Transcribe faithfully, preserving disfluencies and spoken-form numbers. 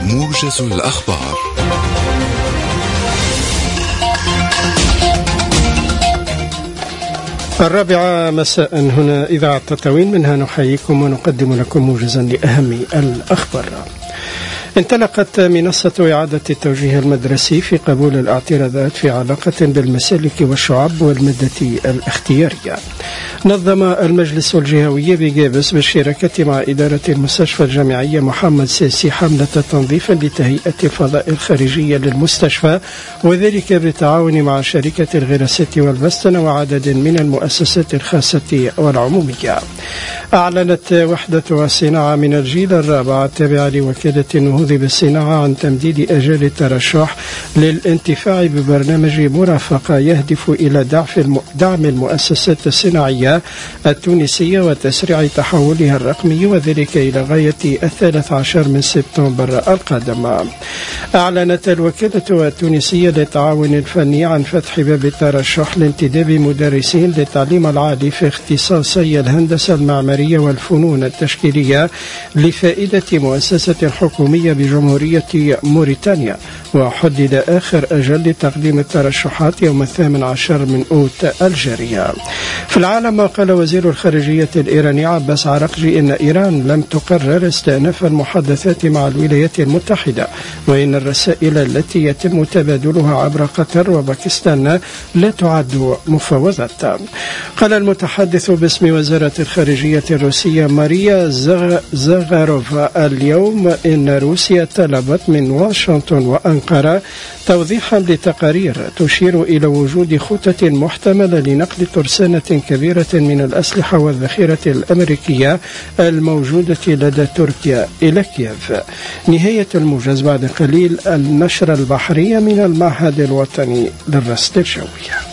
موجز الأخبار. الرابعة مساء هنا إذاعة تطاوين، منها نحييكم ونقدم لكم موجزا لأهم الأخبار. انطلقت منصة إعادة التوجيه المدرسي في قبول الاعتراضات في علاقة بالمسالك والشعب والمادة الاختيارية. نظم المجلس الجهوي بجابس بالشراكة مع إدارة المستشفى الجامعية محمد ساسي حملة تنظيف لتهيئة الفضاء الخارجي للمستشفى، وذلك بالتعاون مع شركة الغراسات والبستنة وعدد من المؤسسات الخاصة والعمومية. أعلنت وحدة الصناعة من الجيل الرابع التابعة لوكالة النهوض بالصناعة عن تمديد أجال الترشح للانتفاع ببرنامج مرافقة يهدف إلى دعم المؤسسات الصناعية التونسية وتسريع تحولها الرقمي، وذلك إلى غاية الثالث عشر من سبتمبر القادم. أعلنت الوكالة التونسية للتعاون الفني عن فتح باب الترشح لانتداب مدرسين للتعليم العالي في اختصاصي الهندسة المعمارية والفنون التشكيلية لفائدة مؤسسة حكومية بجمهورية موريتانيا، وحدد آخر أجل لتقديم الترشحات يوم الثامن عشر من أوت الجارية. في العالم، قال وزير الخارجية الإيراني عباس عراقجي إن إيران لم تقرر استئناف المحادثات مع الولايات المتحدة، وإن الرسائل التي يتم تبادلها عبر قطر وباكستان لا تعد مفاوضات. قال المتحدث باسم وزارة الخارجية الروسية ماريا زغاروفا اليوم إن روسيا طلبت من واشنطن وأنقرة توضيحا لتقارير تشير إلى وجود خطة محتملة لنقل ترسانة كبيرة من الأسلحة والذخيرة الأمريكية الموجودة لدى تركيا إلى كييف. نهاية الموجز بعد قليل النشرة البحرية من المعهد الوطني للرصد الجوي.